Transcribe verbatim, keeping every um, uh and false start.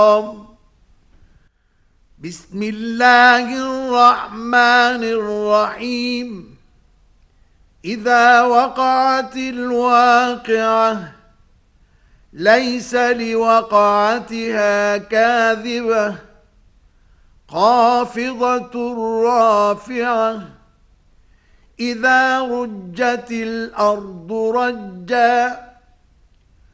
بسم الله الرحمن الرحيم. إذا وقعت الواقعة ليس لوقعتها كاذبة خافضة رافعة إذا رجت الأرض رجا